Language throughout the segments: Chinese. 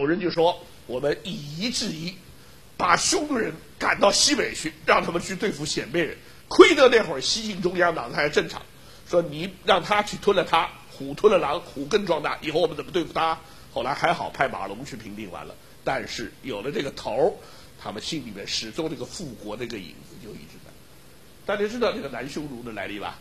有人就说我们以夷制夷，把匈奴人赶到西北去，让他们去对付鲜卑人。亏得那会儿西晋中央党还正常，说你让他去吞了他，虎吞了狼，虎更壮大，以后我们怎么对付他？后来还好派马龙去平定完了，但是有了这个头，他们心里面始终这个复国这个影子就一直在。大家知道这个南匈奴的来历吧？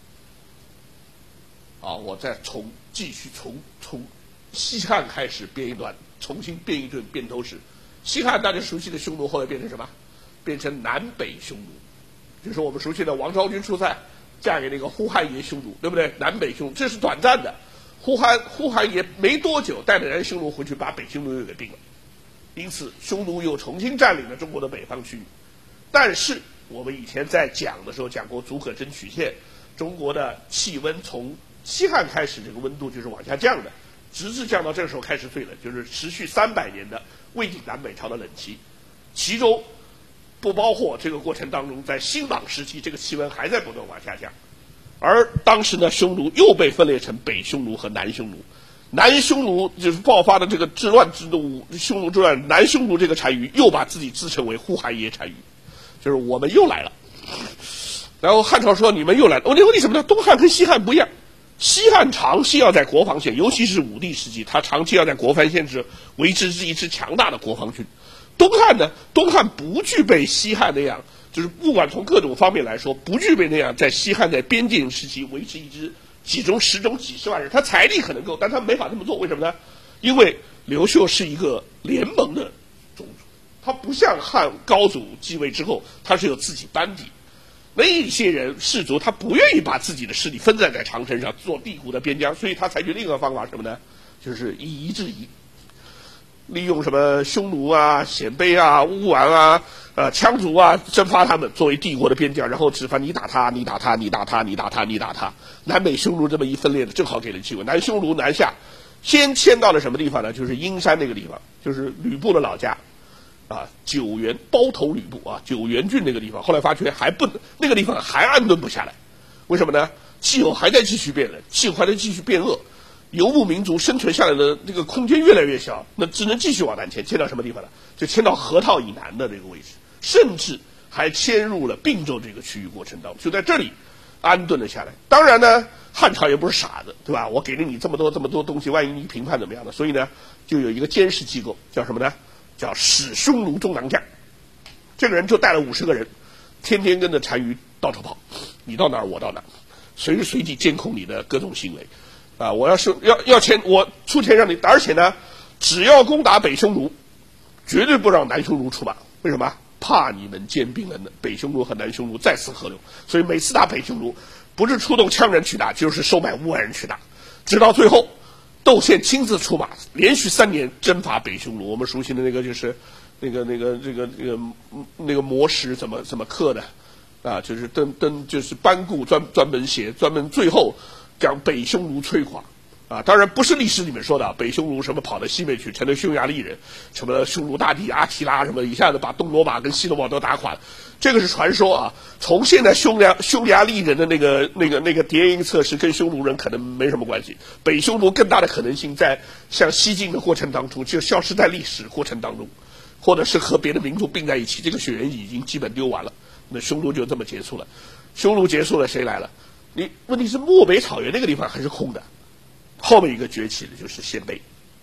我再继续从西汉开始编一段，重新编一段编头史。西汉大家熟悉的匈奴后来变成什么？变成南北匈奴，就是我们熟悉的王昭君出塞嫁给那个呼韩邪匈奴，对不对？南北匈奴这是短暂的，呼韩邪没多久带着南匈奴回去把北匈奴又给并了，因此匈奴又重新占领了中国的北方区域。但是我们以前在讲的时候讲过竺可桢曲线，中国的气温从西汉开始这个温度就是往下降的，直至降到这个时候开始最冷，就是持续300年的魏晋南北朝的冷期，其中不包括这个过程当中在新莽时期这个气温还在不断往下降。而当时呢，匈奴又被分裂成北匈奴和南匈奴。南匈奴就是爆发的这个治乱之怒，匈奴之乱，南匈奴这个单于又把自己自称为呼韩邪单于，就是我们又来了。然后汉朝说你们又来了，为什么呢？东汉跟西汉不一样，西汉长期要在国防线，尤其是武帝时期，他长期要在国防线维持一支强大的国防军。东汉呢，东汉不具备西汉那样，就是不管从各种方面来说，不具备那样在西汉在边境时期维持一支几种10种几10万人，他财力可能够，但他没法这么做。为什么呢？因为刘秀是一个联盟的种族，他不像汉高祖继位之后，他是有自己班底。那一些人士族他不愿意把自己的势力分散在长城上做地谷的边疆，所以他采取另一个方法什么呢？就是以夷制夷，利用什么匈奴啊、鲜卑啊、乌丸啊、羌族啊征发他们作为帝国的边疆，然后只反你打他，你打他，你打他，你打他，你打他。南北匈奴这么一分裂的，正好给了机会。南匈奴南下，先迁到了什么地方呢？就是阴山那个地方，就是吕布的老家。九原包头吕布九原郡那个地方，后来发觉那个地方还安顿不下来，为什么呢？气候还在继续变冷，气候还在继续变恶，游牧民族生存下来的这个空间越来越小，那只能继续往南迁，迁到什么地方呢？就迁到河套以南的这个位置，甚至还迁入了并州这个区域过程当中，就在这里安顿了下来。当然呢，汉朝也不是傻子，对吧？我给了你这么多东西，万一你评判怎么样呢？所以呢，就有一个监视机构，叫什么呢？叫使匈奴中郎将。这个人就带了50个人，天天跟着单于到处跑，你到哪儿我到哪儿，随时随地监控你的各种行为。我要钱，我出钱让你，而且呢，只要攻打北匈奴，绝对不让南匈奴出马。为什么？怕你们兼并了北匈奴和南匈奴再次合流。所以每次打北匈奴，不是出动羌人去打，就是收买倭人去打，直到最后窦宪亲自出马，连续3年征伐北匈奴。我们熟悉的那个就是那个魔石怎么刻的就是就是班固专门写，专门最后将北匈奴摧垮当然不是历史里面说的北匈奴什么跑到西北去成了匈牙利人，什么匈奴大帝阿提拉什么一下子把东罗马跟西罗马都打垮，这个是传说从现在匈牙利人的那个谍影测试跟匈奴人可能没什么关系，北匈奴更大的可能性在向西进的过程当中就消失在历史过程当中，或者是和别的民族并在一起，这个血缘已经基本丢完了，那匈奴就这么结束了。匈奴结束了，谁来了？问题是漠北草原那个地方还是空的，后面一个崛起的就是鲜卑，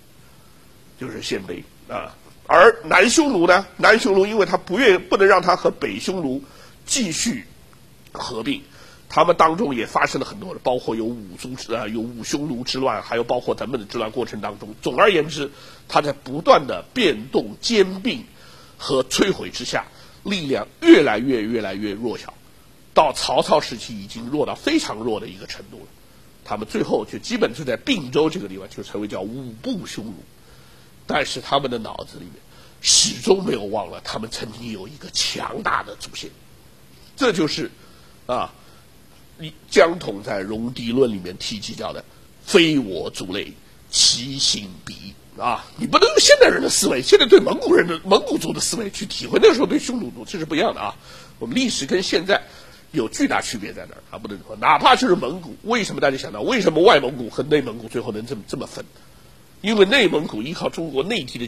而南匈奴呢？南匈奴因为他不能让他和北匈奴继续合并，他们当中也发生了很多的，包括有五匈奴之乱，还有包括等等的之乱过程当中。总而言之，他在不断的变动、兼并和摧毁之下，力量越来越弱小，到曹操时期已经弱到非常弱的一个程度了。他们最后就基本是在并州这个地方就成为叫五部匈奴，但是他们的脑子里面始终没有忘了他们曾经有一个强大的祖先。这就是江统在《戎狄论》里面提及到的非我族类，其心彼异你不能用现代人的思维，现在对蒙古族的思维去体会那个时候对匈奴族，这是不一样的我们历史跟现在有巨大区别在哪儿不能说，哪怕就是蒙古，为什么大家想到为什么外蒙古和内蒙古最后能这么分？因为内蒙古依靠中国内地的